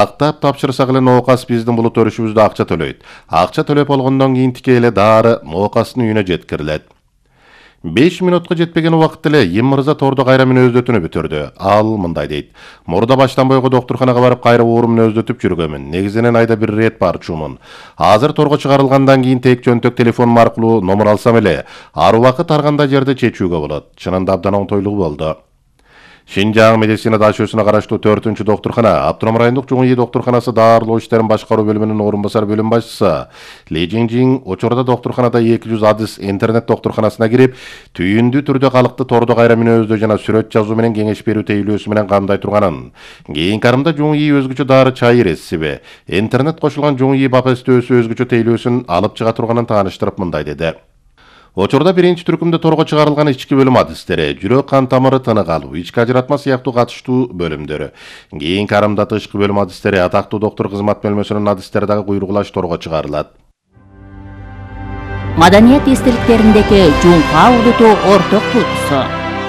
Актап тапшырсак эле оокас биздин булут өрүшүбүздө акча төлөйт. Акча төлөп болгондон кийин тике эле дары оокастын үйүнө жеткирилет. 5 минутка жетпеген убакыт эле Им мырза тордо кайра мүнөздөтүүнү бүтүрдү. Ал мындай дейт: Мурда баштан бойго доктурканага барып кайра оор мүнөздөтүп жүргөмүн. Негизинен айда бир рет барчумун. Азыр торго чыгарылгандан кийин тек жөнтөк телефон аркылуу номер алсам эле, ар убакыт ар кандай жерде чечүүгө болот. Чынында абдан оңтойлугу болду. Шинжаң медицина дашөсүнө караштуу 4-чү доктуркана Автоном райондук Жуңуи доктурканасы даарылоо иштерин башкаруу бөлүмүнүн орун басар бөлүм башчысы Ли Жинжин учурда доктурканада 200 адыс интернет доктурканасына кирип, түйүндүү түрдө калкты тордо кайра мүнөздөө жана сүрөт жазуу менен кеңеш берүү тейлөөсү менен кандай турганын, кийинки арымда Жуңуи өзгөчө дары чай рецепти, интернет кошулган Жуңуи бапестөөсү өзгөчө тейлөөсүн алып чыга турганын тааныштырып мындай деди: Учурда биринчи түркүмдө торго чыгарылган ички бөлүм адыстери, жүрөк кан тамыры тынык алуу, ички ажыратма сыяктуу катыштуу бөлүмдөрү. Кийинки арымда тышкы бөлүм адыстери, атактуу доктор кызмат бөлмөсүнүн адыстери дагы куйругулаш торго чыгарылат. Маданият эстеликтериндеги Жуңха улуту орток тулкусу.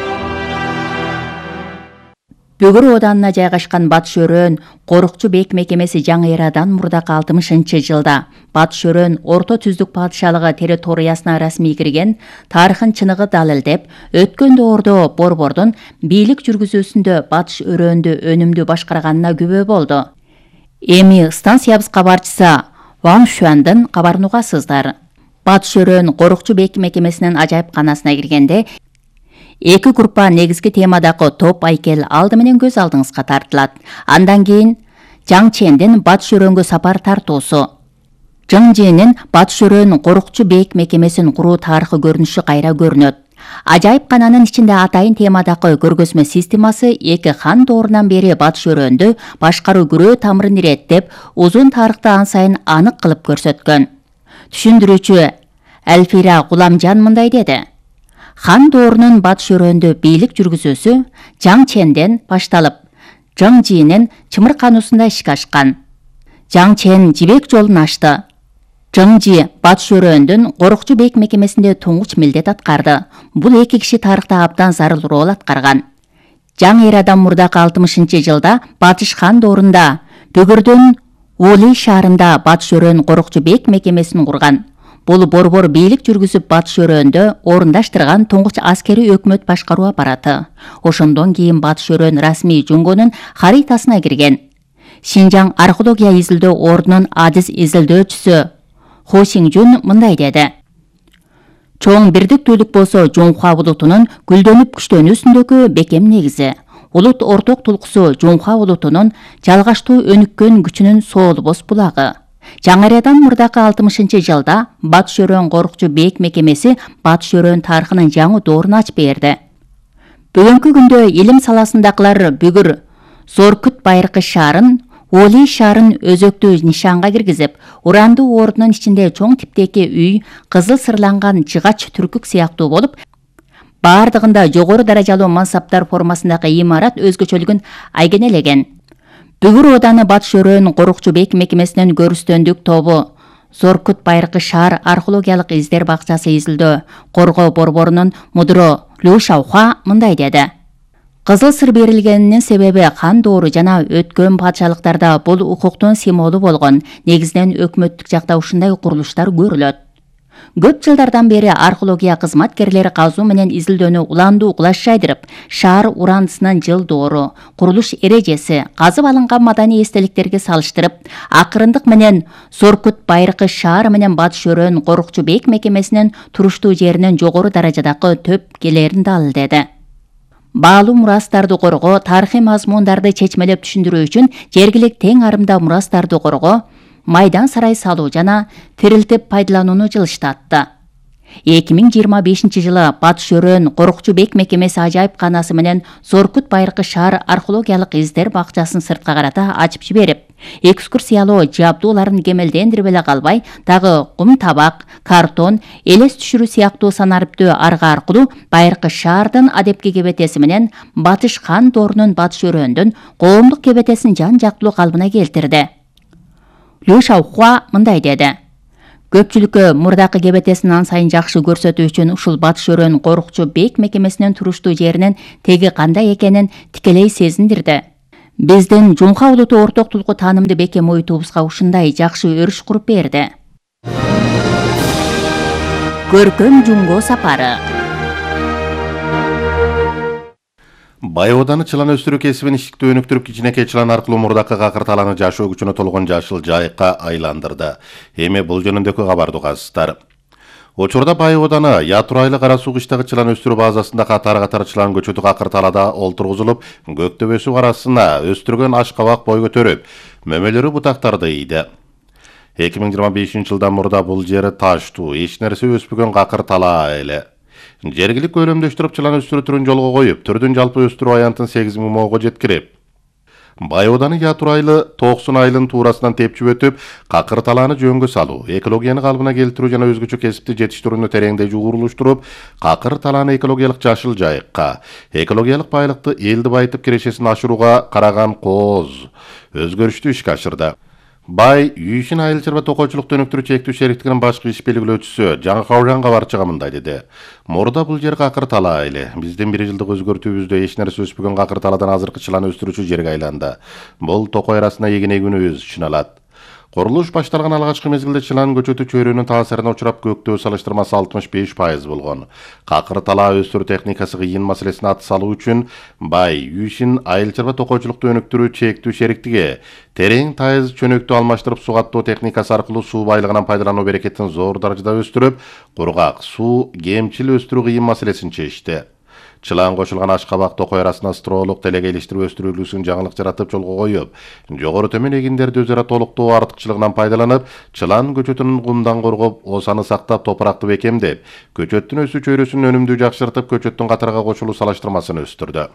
Бөгөр оданына жайгашкан Батыш Өрөн Корукчу бек мекемеси жаңы эрадан мурдакы 60-жылда Батыш Өрөн Орто Түздүк падышалыгы территориясына расмий кирген, тарыхын чыныгы далилдеп, өткөн доордо Борбордун бийлик жүргүзүүсүндө Батыш Өрөндү өнүмдүү башкарганына күбө болду. Эми станциябыз кабарчысы Ван Шуандын кабарын угасыздар. Батыш Өрөн Корукчу бек мекемесинин ажайыпканасына киргенде, эки группа негизги темадагы топ айкел алды менен көз алдыңызга тартылат. Андан кийин Жаң Чендин Батыш Өрөнгө сапар тартуусу. Жаң Чендин Батыш Өрөн Корукчу бек мекемесин куруу тарыхы көрүнүшү кайра көрүнөт. Ажайыпкананын ичинде атайын темадагы көргөзмө системасы эки хан доорунан бери Батыш Өрөндү башкаруу күрөө тамырын иреттеп, узун тарыхты ан сайын анык кылып көрсөткөн. Түшүндүрүүчү Әлфира Гуламжан мындай деди: Хан доорунун Батыш Өрөндү бийлик жүргүзүүсү Жаң Ченден башталып, Жаң Жинин Чымыр кануусунда ишке ашкан. Жаң Чен жибек жолун ачты. Жаң Жи Батыш Өрөндүн Корукчу бек мекемесинде туңгуч милдет аткарды. Бул эки киши тарыхта абдан зарыл рол аткарган. Жаңы эрадан мурдакы 60-жылда Батыш хан доорунда Бөгөрдөн Ули шаарында Батыш Өрөн Корукчу бек мекемесин курган. Бул борбор бийлик жүргүзүп Батыш Өрөндө орундаштырган туңгуч аскери өкмөт башкаруу аппараты. Ошондон кийин Батыш Өрөн расмий Жуңгонун харитасына кирген. Шинжаң археология изилдөө ордунун адис изилдөөчүсү Хо Сиңжун мындай деди: Чоң бирдиктүүлүк болсо Жуңха улутунун гүлдөнүп күчтөнүүсүндөгү бекем негизи. Улут орток тулкусу Жуңха улутунун жалгаштуу өнүккөн күчүнүн соолбос булагы. Жаңы эрадан мурдакы 60-жылда Батыш Өрөн Корукчу бек мекемеси Батыш Өрөн тарыхынын жаңы доорун ачып берди. Бүгүнкү күндө илим саласындагылар бүгүр Зоркут Байыркы шаарын, Оли шаарын өзөктүү нишанга киргизип, урандуу ордунун ичинде чоң типтеги үй, кызыл сырланган жыгач түркүк сыяктуу болуп, бардыгында жогору даражалуу мансаптар формасындагы имарат өзгөчөлүгүн айгенелеген. Бүгүр оданы Батыш Өрөн Корукчу бек мекемесинин көрүстөндүк тобу Зоркут Байыркы шаар археологиялык издер бакчасы изилдөө коргоо борборунун мудро Лю Шаухуа мындай деди: Кызыл сыр берилгенинин себеби хан доору жана өткөн падышалыктарда бул укуктун символу болгон. Негизинен өкмөттүк жакта ушундай курулуштар көрүлөт. Көп жылдардан бери археология кызматкерлери казуу менен изилдөөнү уландуу кулаш жайдырып, шаар урандысынын жыл доору, курулуш эрежеси, казып алынган маданий эстеликтерге салыштырып, акырындык менен Зоркут Байыркы шаар менен Батыш Өрөн Корукчу бек мекемесинин туруштуу жеринин жогору даражадагы төп келерин далилдеди. Баалуу мурастарды коргоо, тарыхый мазмундарды чечмелеп түшүндүрүү үчүн жергилик тең арымда мурастарды коргоо, майдан сарай салуу жана тирилтип пайдаланууну жылыштатты. 2025-жылы Батыш Өрөн Корукчу бек мекемеси ажайыпканасы менен Зоркут Байыркы шаар археологиялык издер бакчасын сыртка карата ачып жиберип, экскурсиялоо жабдууларын кемелдендирип эле калбай, дагы кум табак, картон, элес түшүрүү сыяктуу санариптүү арга аркылуу Байыркы шаардын адепки кебетеси менен Батыш хан доорунун Батыш Өрөндүн коомдук кебетесин жан жактылуу калыбына келтирди. Лю Шаухуа мындай деди: Көпчүлүккө мурдакы кебетесин ан сайын жакшы көрсөтүү үчүн ушул Батыш Өрөн Корукчу бек мекемесинин туруштуу жеринин теги кандай экенин тикелей сезиндирди. Биздин Жумха улуту орток тулку таанымды бекем ойтубузга ушундай жакшы өрүш куруп берди. Көркөм Жумго сапары. Бай Ооданы чылан өстүрүү кесибин иштикти өнүктүрүп кичинекей чылан аркылуу мурдакы какыр талааны жашоо күчүнө толгон жашыл жайыкка айландырды. Эми бул жөнүндөгү кабарды угасыздар. Учурда Бай Ооданы Ятурайлы Кара Суу кыштагы чылан өстүрүү базасында катар чылан көчөтү какыр талаада олтургузулуп, көктөбөсү арасына өстүргөн ашкабак бой көтөрүп, мөмөлөрү бутактарды ийди. 2025-жылдан мурда бул жери таштуу, эч нерсе өспөгөн какыр талаа эле. Жергилик көлөмдөштүрүп чылан өстүрүү түрүн жолго коюп, түрдүн жалпы өстүрүү аянтын 8 000 моого жеткирип, Бай Ооданы Ятурайлы 90 айылын туурасынан тепчип өтүп, какыр талааны жөнгө салуу, экологияны калыбына келтирүү жана өзгөчө кесипти жетиштирүүнү тереңдей жугурулуштуруп, какыр талааны экологиялык жашыл жайыкка, экологиялык байлыкты элди байытып кирешесин ашырууга караган кооз өзгөрүштү ишке ашырды. Бай Үйшин айыл чарба токойчулукту өнүктүрүү чектүү шериктигинин башкы иш белгилөөчүсү Жаңы Кавжан кабарчыга мындай деди. Мурда бул жер какыр талаа эле. Биздин 1 жылдык өзгөртүүбүздө эч нерсе өспөгөн какыр талаадан азыркы чылан өстүрүүчү жерге айланды. Бул токой арасына эгене күнүбүз үчүн алат. Курулуш башталган алгачкы мезгилде чылан көчөтү чөйрөнүн таасирине учурап көктөө салыштырмасы 65% болгон. Какыр талаа өстүрүү техникасы кыйын маселесин аты салуу үчүн Бай Үйшин айыл чарба токойчулукту өнүктүрүү чектүү шериктиги терең тайыз чөнөктү алмаштырып сугаттоо техникасы аркылуу суу байлыгынан пайдалануу берекетин зор даражада өстүрүп, кургак суу кемчил өстүрүү кыйын маселесин чечти. Чылан кошулган ашкабак токой арасына строолук делегейлештирүү өстүрүүлүүсүн жаңылык жаратып жолго коюп, жогору төмөн эгиндерди өзара толуктоо артыкчылыгынан пайдаланып, чылан көчөтүнүн кумдан коргоп, осаны сактап, топуракты бекемдеп, көчөттүн өсүү чөйрөсүнүн өнүмдүү жакшыртып, көчөттүн катарга кошулуу салыштырмасын өстүрдү.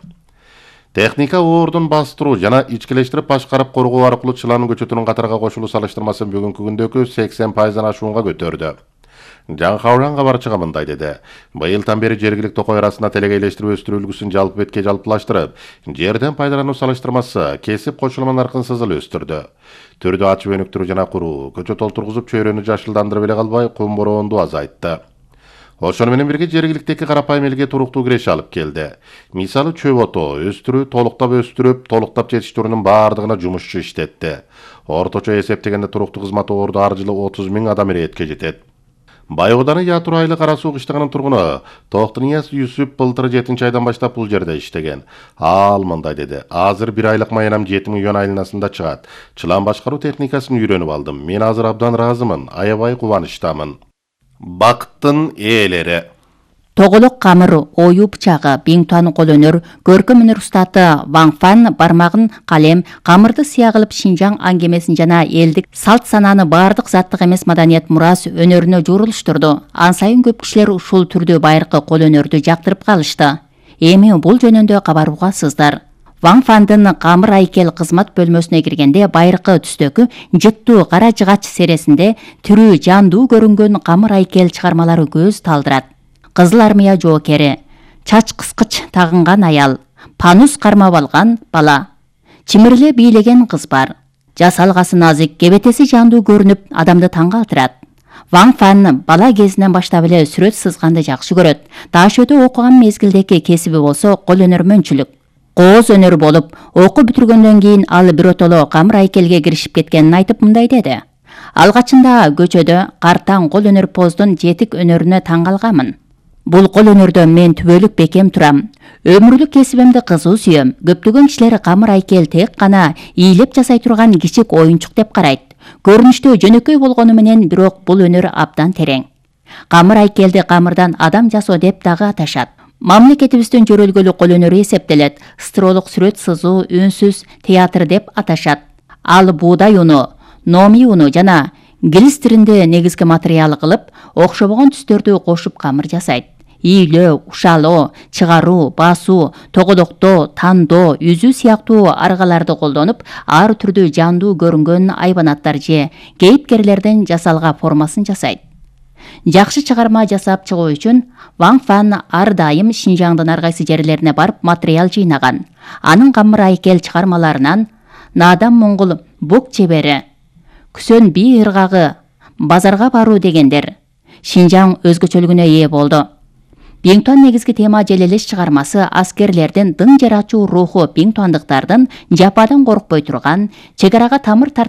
Техника оордун бастыруу жана ичкилештирип башкарып коргоо аркылуу чылан көчөтүнүн катарга кошулуу салыштырмасын бүгүнкү күндөгү 80%дан ашуунга көтөрдү. Жаңы Кавжан кабарчыга мындай деди. Быйылдан бери жергилик токой арасына телегейлештирүү өстүрүү үлгүсүн жалпы бетке жалпылаштырып, жерден пайдалануу салыштырмасы кесип кошулман аркын сызыл өстүрдү. Түрдү ачып өнүктүрүү жана куруу, көчөт олтургузуп чөйрөнү жашылдандырып эле калбай, кум бороонду азайтты. Ошону менен бирге жергиликтеги карапайым элге туруктуу киреше алып келди. Мисалы чөп ото өстүрүү, толуктап өстүрүп, толуктап жетиштирүүнүн баардыгына жумушчу иштетти. Орточо эсептегенде туруктуу кызмат оорду ар жылы 30 000 адам иретке жетет. Бай Ооданы Ятурайлы Кара Суу кыштагынын тургуну Токтунияз Юсуп былтыр 7 айдан баштап бул жерде иштеген. Ал мындай деди. Азыр 1 айлык маянам 7 000 юан айланасында чыгат. Чылан башкаруу техникасын үйрөнүп алдым. Мен азыр абдан ыраазымын, аябай кубанычтамын. Бактын ээлери. Тоголок камыр, оюу бычагы, биңтуан кол өнөр, көркөм өнөр устаты Ван Фан бармагын калем, камырды сыя кылып Шинжаң аңгемесин жана элдик салт санааны баардык заттык эмес маданият мурас өнөрүнө журулуштурду. Ан сайын көп кишилер ушул түрдүү байыркы кол өнөрдү жактырып калышты. Эми бул жөнүндө кабар угасыздар. Ван Фандын камыр айкел кызмат бөлмөсүнө киргенде байыркы түстөгү жыттуу кара жыгач сересинде түрү жандуу көрүнгөн камыр айкел чыгармалары көз талдырат. Кызыл армия жоокери, чач кыскыч тагынган аял, панус кармап алган бала, чимирле бийлеген кыз бар. Жасалгасы назик, кебетеси жандуу көрүнүп, адамды таң калтырат. Ван Фан бала кезинен баштап эле сүрөт сызганды жакшы көрөт. Дашөдө окуган мезгилдеги кесиби болсо кол өнөрмөнчүлүк. Кооз өнөр болуп, окуу бүтүргөндөн кийин ал биротоло камыр айкелге киришип кеткенин айтып мындай деди. Алгачында көчөдө картаң кол өнөр поздун жетик өнөрүнө таң калганмын. Бул кол өнөрдө мен түбөлүк бекем турам. Өмүрлүк кесибимди кызуу сүйөм. Көптөгөн кишилер камыр айкел тек гана ийилеп жасай турган кичик оюнчук деп карайт. Көрүнүштө жөнөкөй болгону менен бирок бул өнөр абдан терең. Камыр айкелди камырдан адам жасоо деп дагы аташат. Мамлекетибиздин жөрөлгөлү кол өнөрү эсептелет. Стролук сүрөт сызуу, үнсүз театр деп аташат. Ал буудай уну, номи уну жана гилис тиринде негизги материалы кылып, окшобогон түстөрдү кошуп камыр жасайт. Ийилөө, ушалоо, чыгаруу, басуу, тоголоктоо, тандоо, үзүү сыяктуу аргаларды колдонуп, ар түрдүү жандуу көрүнгөн айбанаттар же кейипкерлердин жасалга формасын жасайт. Жакшы чыгарма жасап чыгуу үчүн Ван Фан ар дайым Шинжаңдын ар кайсы жерлерине барып материал жыйнаган. Анын камыр айкел чыгармаларынан Надан Моңгол бук чебери, Күсөн бий ыргагы, базарга баруу дегендер Шинжаң өзгөчөлүгүнө ээ болду. Биңтуан негизги тема желелеш чыгармасы аскерлердин дың жарачуу руху биңтуандыктардын жападан коркпой турган, чек арага тамыр